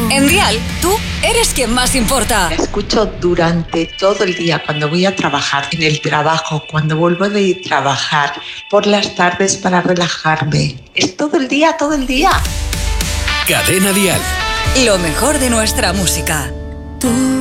En Dial, tú eres quien más importa. La escucho durante todo el día, cuando voy a trabajar, en el trabajo, cuando vuelvo de trabajar, por las tardes para relajarme. Es todo el día, todo el día. Cadena Dial. Lo mejor de nuestra música. Tú